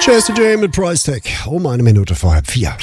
Jessie J mit Price Tag. Um 1 Minute vor 3:30.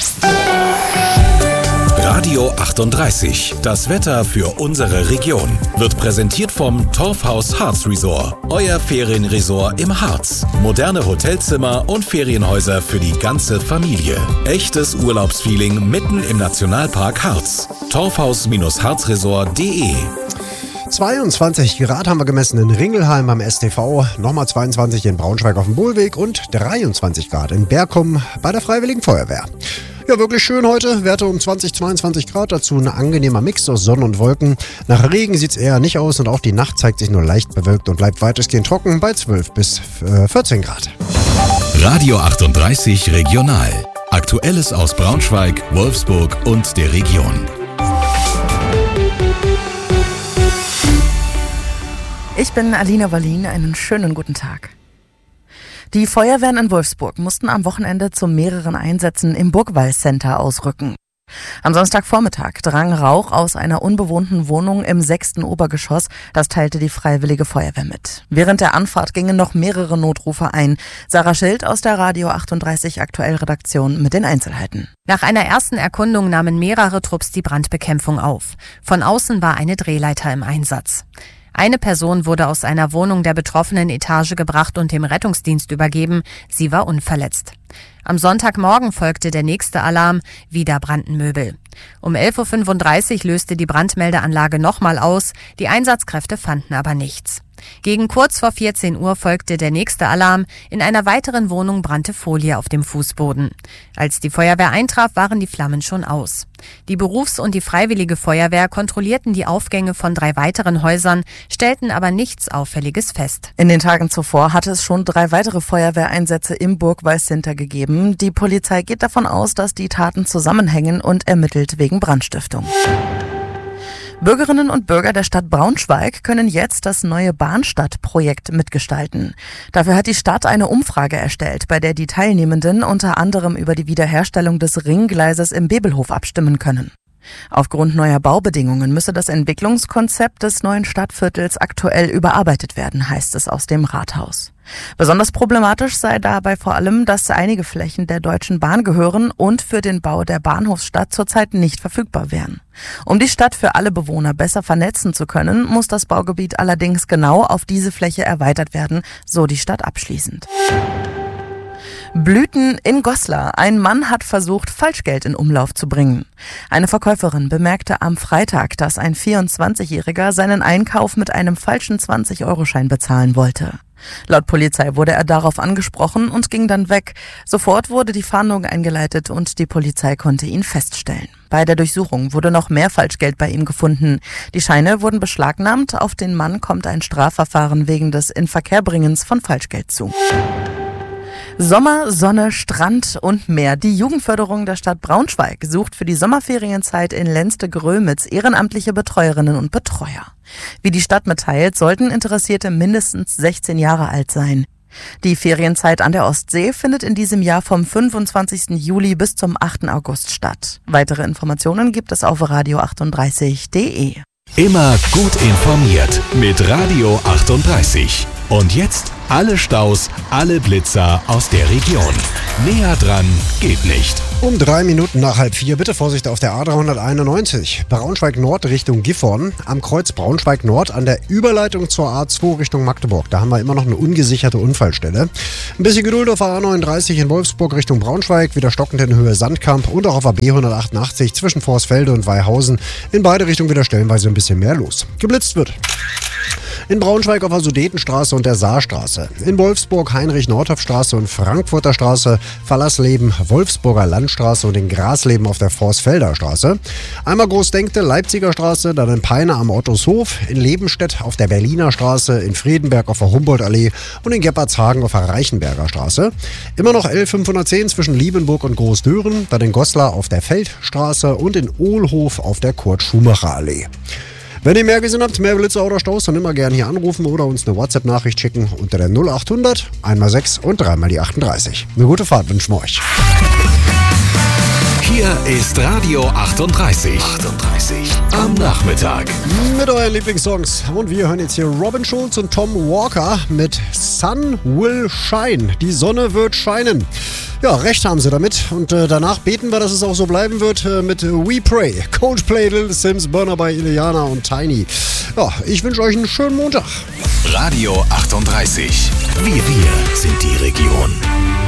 Radio 38. Das Wetter für unsere Region wird präsentiert vom Torfhaus Harz Resort. Euer Ferienresort im Harz. Moderne Hotelzimmer und Ferienhäuser für die ganze Familie. Echtes Urlaubsfeeling mitten im Nationalpark Harz. Torfhaus-harzresort.de. 22 Grad haben wir gemessen in Ringelheim am STV, nochmal 22 in Braunschweig auf dem Bohlweg und 23 Grad in Berkum bei der Freiwilligen Feuerwehr. Ja, wirklich schön heute. Werte um 22 Grad. Dazu ein angenehmer Mix aus Sonne und Wolken. Nach Regen sieht es eher nicht aus und auch die Nacht zeigt sich nur leicht bewölkt und bleibt weitestgehend trocken bei 12 bis 14 Grad. Radio 38 Regional. Aktuelles aus Braunschweig, Wolfsburg und der Region. Ich bin Alina Wallin, einen schönen guten Tag. Die Feuerwehren in Wolfsburg mussten am Wochenende zu mehreren Einsätzen im Burgwall-Center ausrücken. Am Samstagvormittag drang Rauch aus einer unbewohnten Wohnung im 6. Obergeschoss. Das teilte die Freiwillige Feuerwehr mit. Während der Anfahrt gingen noch mehrere Notrufe ein. Sarah Schild aus der Radio 38 Aktuell-Redaktion mit den Einzelheiten. Nach einer ersten Erkundung nahmen mehrere Trupps die Brandbekämpfung auf. Von außen war eine Drehleiter im Einsatz. Eine Person wurde aus einer Wohnung der betroffenen Etage gebracht und dem Rettungsdienst übergeben. Sie war unverletzt. Am Sonntagmorgen folgte der nächste Alarm, wieder brannten Möbel. Um 11.35 Uhr löste die Brandmeldeanlage nochmal aus, die Einsatzkräfte fanden aber nichts. Gegen kurz vor 14 Uhr folgte der nächste Alarm. In einer weiteren Wohnung brannte Folie auf dem Fußboden. Als die Feuerwehr eintraf, waren die Flammen schon aus. Die Berufs- und die Freiwillige Feuerwehr kontrollierten die Aufgänge von 3 weiteren Häusern, stellten aber nichts Auffälliges fest. In den Tagen zuvor hatte es schon 3 weitere Feuerwehreinsätze im Burgwall-Center gegeben. Die Polizei geht davon aus, dass die Taten zusammenhängen und ermittelt wegen Brandstiftung. Bürgerinnen und Bürger der Stadt Braunschweig können jetzt das neue Bahnstadtprojekt mitgestalten. Dafür hat die Stadt eine Umfrage erstellt, bei der die Teilnehmenden unter anderem über die Wiederherstellung des Ringgleises im Bebelhof abstimmen können. Aufgrund neuer Baubedingungen müsse das Entwicklungskonzept des neuen Stadtviertels aktuell überarbeitet werden, heißt es aus dem Rathaus. Besonders problematisch sei dabei vor allem, dass einige Flächen der Deutschen Bahn gehören und für den Bau der Bahnhofsstadt zurzeit nicht verfügbar wären. Um die Stadt für alle Bewohner besser vernetzen zu können, muss das Baugebiet allerdings genau auf diese Fläche erweitert werden, so die Stadt abschließend. Blüten in Goslar. Ein Mann hat versucht, Falschgeld in Umlauf zu bringen. Eine Verkäuferin bemerkte am Freitag, dass ein 24-Jähriger seinen Einkauf mit einem falschen 20-Euro-Schein bezahlen wollte. Laut Polizei wurde er darauf angesprochen und ging dann weg. Sofort wurde die Fahndung eingeleitet und die Polizei konnte ihn feststellen. Bei der Durchsuchung wurde noch mehr Falschgeld bei ihm gefunden. Die Scheine wurden beschlagnahmt. Auf den Mann kommt ein Strafverfahren wegen des Inverkehrbringens von Falschgeld zu. Sommer, Sonne, Strand und Meer. Die Jugendförderung der Stadt Braunschweig sucht für die Sommerferienzeit in Lenste-Grömitz ehrenamtliche Betreuerinnen und Betreuer. Wie die Stadt mitteilt, sollten Interessierte mindestens 16 Jahre alt sein. Die Ferienzeit an der Ostsee findet in diesem Jahr vom 25. Juli bis zum 8. August statt. Weitere Informationen gibt es auf radio38.de. Immer gut informiert mit Radio 38. Und jetzt alle Staus, alle Blitzer aus der Region. Näher dran geht nicht. Um 3 Minuten nach 3:30. Bitte Vorsicht auf der A391. Braunschweig Nord Richtung Gifhorn. Am Kreuz Braunschweig Nord an der Überleitung zur A2 Richtung Magdeburg. Da haben wir immer noch eine ungesicherte Unfallstelle. Ein bisschen Geduld auf der A39 in Wolfsburg Richtung Braunschweig. Wieder stockend in Höhe Sandkamp. Und auch auf der B188 zwischen Vorsfelde und Weihausen. In beide Richtungen wieder stellenweise ein bisschen mehr los. Geblitzt wird. In Braunschweig auf der Sudetenstraße und der Saarstraße. In Wolfsburg Heinrich-Nordhoff-Straße und Frankfurter Straße, Fallersleben, Wolfsburger Landstraße und in Grasleben auf der Vorsfelder Straße. Einmal Großdenkte, Leipziger Straße, dann in Peine am Ottoshof, in Lebenstedt auf der Berliner Straße, in Friedenberg auf der Humboldtallee und in Gebbertshagen auf der Reichenberger Straße. Immer noch L510 zwischen Liebenburg und Großdören, dann in Goslar auf der Feldstraße und in Ohlhof auf der Kurt-Schumacher-Allee. Wenn ihr mehr gesehen habt, mehr Blitzer oder Staus, dann immer gerne hier anrufen oder uns eine WhatsApp-Nachricht schicken unter der 0800 1x6 und 3x die 38. Eine gute Fahrt wünschen wir euch. Hier ist Radio 38. Am Nachmittag. Mit euren Lieblingssongs. Und wir hören jetzt hier Robin Schulz und Tom Walker mit Sun Will Shine. Die Sonne wird scheinen. Ja, recht haben sie damit. Und danach beten wir, dass es auch so bleiben wird mit We Pray. Coldplay, Little Sims, Burner by Ileana und Tiny. Ja, ich wünsche euch einen schönen Montag. Radio 38. Wir sind die Region.